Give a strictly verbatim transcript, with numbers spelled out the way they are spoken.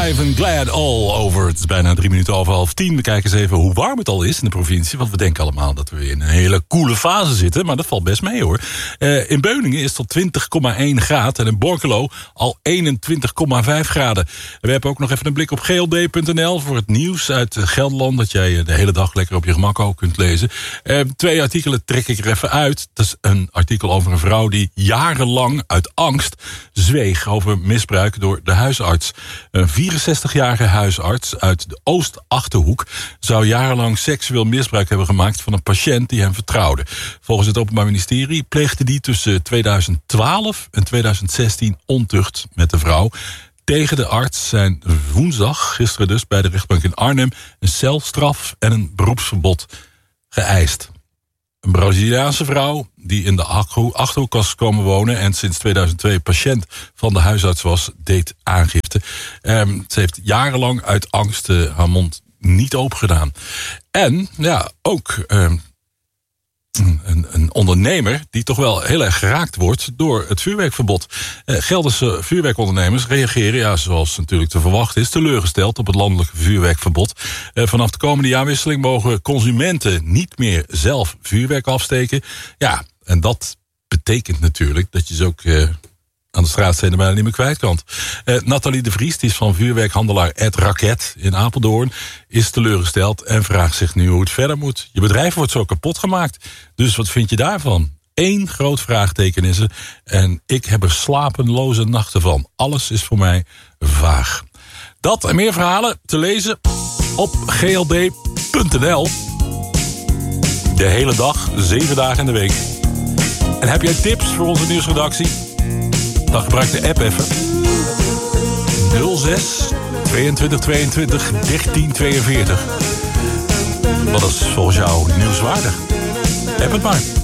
Ivan Glad All Over. Het is bijna drie minuten over half tien. We kijken eens even hoe warm het al is in de provincie. Want we denken allemaal dat we in een hele koele fase zitten. Maar dat valt best mee hoor. Uh, in Beuningen is het al twintig komma één graden. En in Borculo al eenentwintig komma vijf graden. We hebben ook nog even een blik op g l d punt n l voor het nieuws uit Gelderland. Dat jij de hele dag lekker op je gemak ook kunt lezen. Uh, twee artikelen trek ik er even uit. Dat is een artikel over een vrouw die jarenlang uit angst zweeg over misbruik door de huisarts. Een vierenzestigjarige huisarts uit de Oost-Achterhoek zou jarenlang seksueel misbruik hebben gemaakt van een patiënt die hem vertrouwde. Volgens het Openbaar Ministerie pleegde die tussen tweeduizend twaalf en tweeduizend zestien ontucht met de vrouw. Tegen de arts zijn woensdag, gisteren dus, bij de rechtbank in Arnhem een celstraf en een beroepsverbod geëist. Een Braziliaanse vrouw die in de Achterhoek was komen wonen en sinds tweeduizend twee patiënt van de huisarts was, deed aangifte. Um, ze heeft jarenlang uit angst uh, haar mond niet open gedaan. En ja, ook um, een, een ondernemer die toch wel heel erg geraakt wordt door het vuurwerkverbod. Uh, Gelderse vuurwerkondernemers reageren, ja, zoals natuurlijk te verwachten is, teleurgesteld op het landelijke vuurwerkverbod. Uh, vanaf de komende jaarwisseling mogen consumenten niet meer zelf vuurwerk afsteken. Ja, en dat betekent natuurlijk dat je ze ook uh, aan de straatstenen bijna niet meer kwijt kan. Uh, Nathalie de Vries, die is van vuurwerkhandelaar Ed Raket in Apeldoorn, is teleurgesteld en vraagt zich nu hoe het verder moet. Je bedrijf wordt zo kapot gemaakt. Dus wat vind je daarvan? Eén groot vraagteken is er. En ik heb er slapenloze nachten van. Alles is voor mij vaag. Dat en meer verhalen te lezen op g l d punt n l. De hele dag, zeven dagen in de week. En heb jij tips voor onze nieuwsredactie? Dan gebruik de app even. nul zes tweeëntwintig tweeëntwintig dertien tweeënveertig. Wat is volgens jou nieuwswaardig? App het maar.